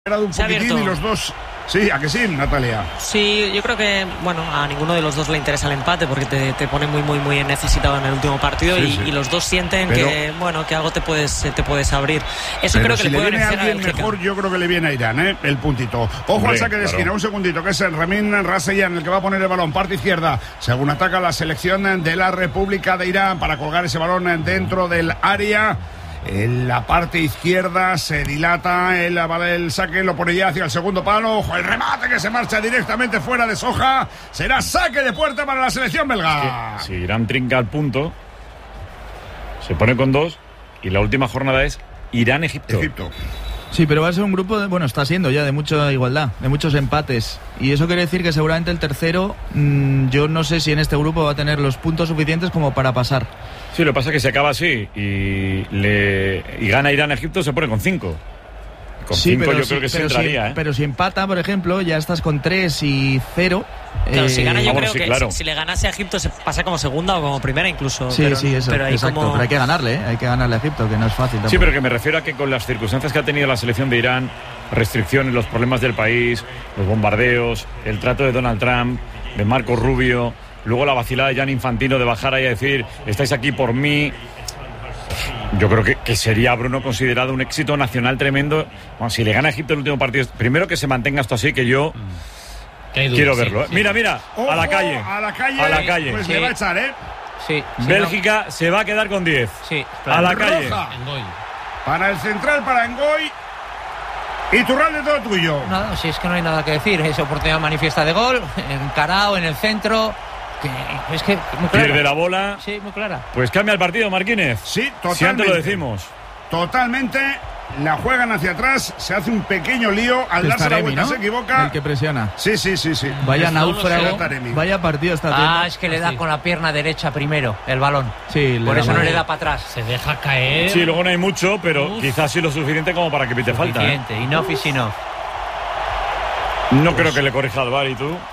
Un poquitín y los dos. Sí, ¿a que sí, Natalia? Sí, yo creo que, bueno, a ninguno de los dos le interesa el empate porque te pone muy necesitado en el último partido y los dos sienten que, bueno, que algo te puedes abrir. Eso creo que si le puede viene a beneficiar alguien mejor, yo creo que le viene a Irán, el puntito. Ojo al saque de esquina, un segundito, que es el Ramin Raseyan el que va a poner el balón, parte izquierda, según ataca la selección de la República de Irán para colgar ese balón dentro del área. En la parte izquierda se dilata el saque, lo pone ya hacia el segundo palo. Ojo, el remate que se marcha directamente fuera de Soja. Será saque de puerta para la selección belga. Si Irán trinca el punto, se pone con 2 y la última jornada es Irán-Egipto. Sí, pero va a ser un grupo, está siendo ya de mucha igualdad, de muchos empates. Y eso quiere decir que seguramente el tercero, yo no sé si en este grupo va a tener los puntos suficientes como para pasar. Sí, lo que pasa es que se acaba así y gana Irán-Egipto, se pone con 5. Con 5 yo creo que se entraría. Pero si empata, por ejemplo, ya estás con 3 y 0. Claro, si gana yo creo que si le ganase a Egipto se pasa como segunda o como primera incluso. Sí, eso, pero exacto. Pero hay que ganarle, a Egipto, que no es fácil tampoco. Sí, pero que me refiero a que con las circunstancias que ha tenido la selección de Irán, restricciones, los problemas del país, los bombardeos, el trato de Donald Trump, de Marco Rubio, luego la vacilada de Gianni Infantino de bajar ahí a decir, estáis aquí por mí. Yo creo que sería, Bruno, considerado un éxito nacional tremendo. Bueno, si le gana a Egipto el último partido, primero que se mantenga esto así, que yo quiero verlo. Sí. Mira, ojo, a la calle. Pues le va a echar, Sí. Bélgica se va a quedar con 10. Sí, a la calle. Para el central, para Ngoy. Y Turralde, todo tuyo. Nada, si es que no hay nada que decir. Es oportunidad manifiesta de gol, encarado en el centro. Es que muy clara. Pierde la bola. Sí, muy clara. Pues cambia el partido, Marquínez. Sí, totalmente. Si antes lo decimos. Totalmente. La juegan hacia atrás, se hace un pequeño lío. Al darse la vuelta, ¿no? Se equivoca. El que presiona. Sí. Vaya náufrago. Vaya partido está haciendo. Es que le da con la pierna derecha primero el balón. Sí, por eso no le da para atrás. Se deja caer. Sí, luego no hay mucho, pero quizás sí lo suficiente como para que pite falta. Suficiente, enough is enough. No creo que le corrija al VAR, ¿y tú?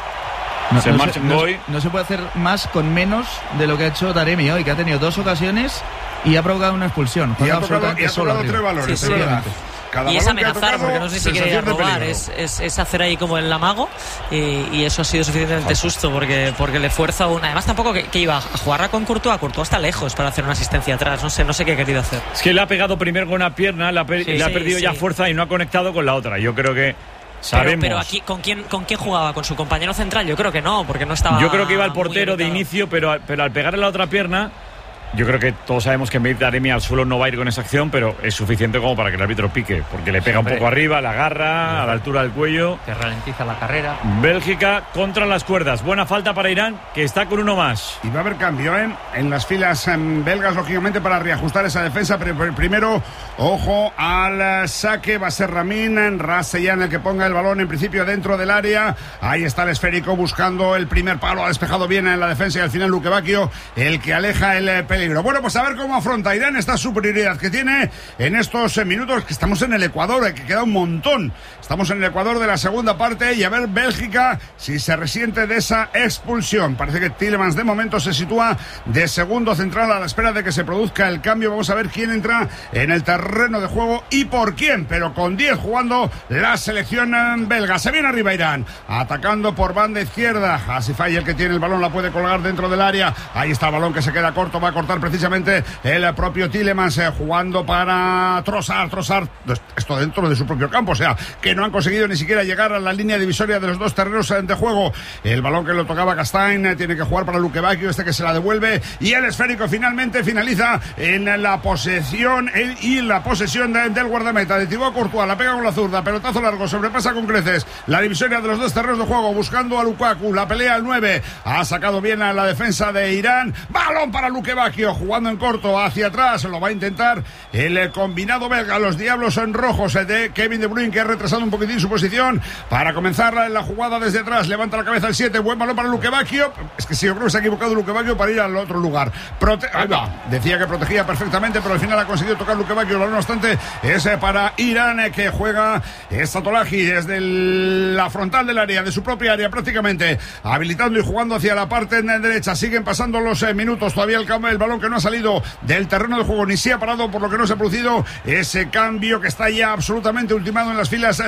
No se puede hacer más con menos de lo que ha hecho Taremi hoy, que ha tenido 2 ocasiones y ha provocado una expulsión. Y ha tocado 3 balones. Sí. Y es amenazar, porque no sé si quería robar, es hacer ahí como el amago y eso ha sido suficientemente susto porque le fuerza una. Además tampoco que iba a jugarla con Courtois está lejos para hacer una asistencia atrás, no sé qué ha querido hacer. Es que le ha pegado primero con una pierna, le ha perdido ya fuerza y no ha conectado con la otra. Yo creo que sabemos. Pero aquí, ¿con quién jugaba? ¿Con su compañero central? Yo creo que no, porque no estaba. Yo creo que iba el portero de inicio, pero al pegarle la otra pierna, yo creo que todos sabemos que Taremi al suelo no va a ir con esa acción, pero es suficiente como para que el árbitro pique, porque le pega un poco arriba, la agarra a la altura del cuello. Que ralentiza la carrera. Bélgica contra las cuerdas. Buena falta para Irán, que está con uno más. Y va a haber cambio en las filas belgas, lógicamente, para reajustar esa defensa. Pero primero, ojo al saque. Va a ser Ramin Raseyan el que ponga el balón en principio dentro del área. Ahí está el esférico buscando el primer palo. Ha despejado bien en la defensa y al final Luque Bacchio el que aleja el peligro. Bueno, pues a ver cómo afronta Irán esta superioridad que tiene en estos minutos, que estamos en el Ecuador, que queda un montón. Estamos en el Ecuador de la segunda parte y a ver Bélgica si se resiente de esa expulsión. Parece que Tielemans de momento se sitúa de segundo central a la espera de que se produzca el cambio. Vamos a ver quién entra en el terreno de juego y por quién, pero con 10 jugando la selección belga. Se viene arriba Irán, atacando por banda izquierda. Asifay, el que tiene el balón, la puede colgar dentro del área. Ahí está el balón que se queda corto, va a cortar precisamente el propio Tielemans, jugando para Trossard, esto dentro de su propio campo, o sea, que no han conseguido ni siquiera llegar a la línea divisoria de los dos terrenos de juego. El balón que lo tocaba Castaing tiene que jugar para Luque Bacchio, que se la devuelve, y el esférico finalmente finaliza en la posesión del guardameta de Thibaut Courtois. La pega con la zurda, pelotazo largo, sobrepasa con creces la divisoria de los dos terrenos de juego, buscando a Lukaku, la pelea al 9, ha sacado bien a la defensa de Irán, balón para Luque Bacchio, jugando en corto hacia atrás, lo va a intentar el combinado belga. Los diablos en rojos de Kevin De Bruyne, que ha retrasado un poquitín su posición para comenzar la jugada desde atrás. Levanta la cabeza el 7, buen balón para Luque Bacchio. Es que sí, yo creo que se ha equivocado Luque Bacchio para ir al otro lugar. Decía que protegía perfectamente, pero al final ha conseguido tocar Luque Bacchio. El balón, no obstante, es para Irán, que juega Statolahi desde la frontal del área, de su propia área prácticamente, habilitando y jugando hacia la parte derecha. Siguen pasando los minutos, todavía el balón balón que no ha salido del terreno de juego ni se ha parado, por lo que no se ha producido ese cambio que está ya absolutamente ultimado en las filas